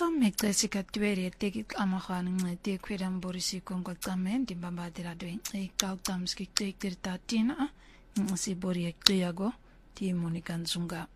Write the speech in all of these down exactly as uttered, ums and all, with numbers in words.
Kamexesi katwere teki amahan ngete kwedam borisi kongo kamen di bambadira doing e kautamski tekirta tina si bori ekliago ti monikanzunga.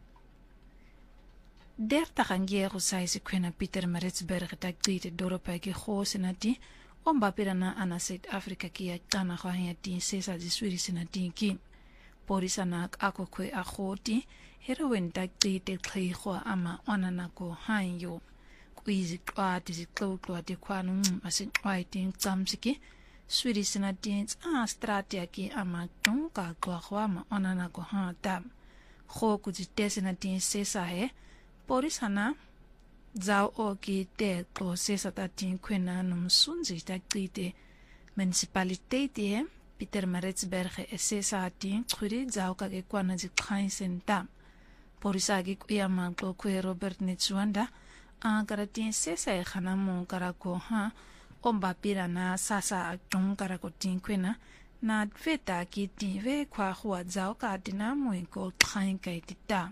Derta hangiero saisi kwena Peter Maritzburg takrite doropa ki khosenati omba pirana ana South Africa ki yakana khanya ti sesa di Swedish na tinki. Porisanak ako kwe akhoti heroin takrite khikho ama onanako hanyo. Kwizi kwati zikloklo ati kwanu asin waiting tsamsiki Swedish na tins a strategy ama tonka kwa khwama onanako ha tam. Kho kujitese na tin sesa he Porisana zao oki te ko sesa tatin kwena num sunzi takrite municipality he Peter Maritzburg e sesa atin khuri zao kage kwana zi khainsen tam. Porisagi kuya manglo kwe Robert Nitswanda a karatin sesa e khana mo karako ha omba pirana sasa aktung karako tin kwena na veta ki tin ve kwa huwa zao ka dina mo ko khain kai tita.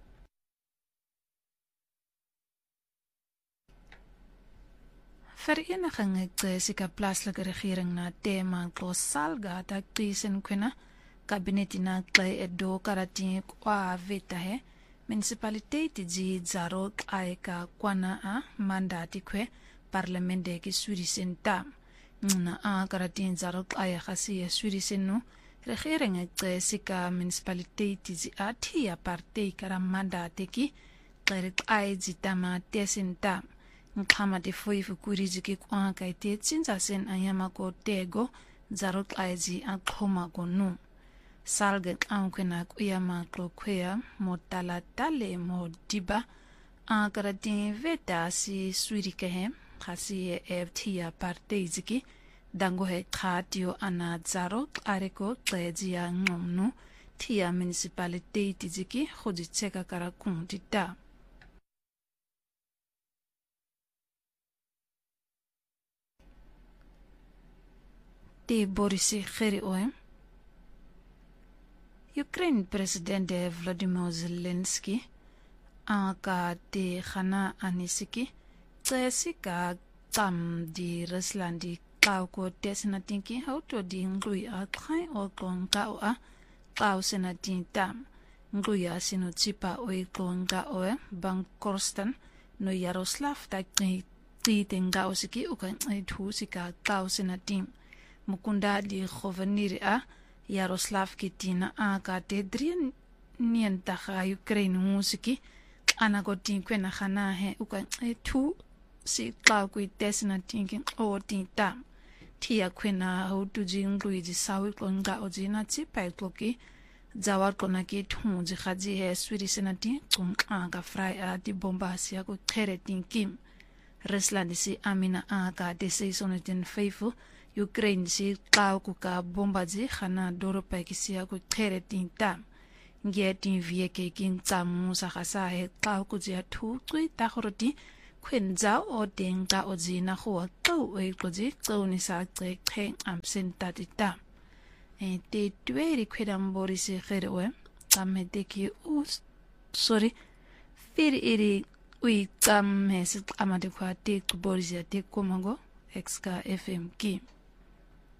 Vereniging Exesika plaaslike regering na tema klosalga ta krisen kwena kabinet na klei edo karati kwa veta he municipality ji zaro aika kwana a mandati kwe parlamente ki surisenta na a karati zaro aya khasi ya surisenu regering Exesika municipality ji athi ya parte kara mandati ki klei ai ji tama tesenta Nkama de foi fukurizi ki kwa kaite tsinza sen ayama ko tego zarok aizi akhoma gonu salge ankwena kuyama klokwea motala tale modiba ankaratin veta si swirike he khasi ft ya parte iziki dango he khatio ana zarok areko qezi ya ngomnu tia municipality iziki khojitseka kara kuntita Te Boris Kheriwe Ukraine President Vladimir Zelensky aka te khana anisiki tsesika tam di Ruslandi kauko tesnatinki hauto di ngui a khai o konga a kausenatin tam ngui a sinotsipa oi konga o Bankorstan no Yaroslav takni ti tenga osiki ukan thusika kausenatin Mukunda di Khoveniri a Yaroslav Kitina a ka te drien nienta kha Ukraine musiki ana go tin kwena khana he uka e tu si ka ku tesna thinking o tin ta tia kwena ho tu jing lui ji sawi konga o jina chi pai kloki zawar kona ki thu ji khaji he Swedish na tin chung a ka fry a di bomba sia ko khere tin kim Rusland si amina a ka de season ten faithful Ukraine si kau kuka bomba ji khana doropa kisia ku khere tinta nge tin vie ke kin tsamu sa khasa he kau ku ji thu tui ta khoroti khwen za o deng ka o ji na kho to e ko ji to ni sa che khe absent ta ta e te tweri khedam boris kherwe tamete ki u sorry fir iri ui tam mes amade kwa te boris te komango xk fm ki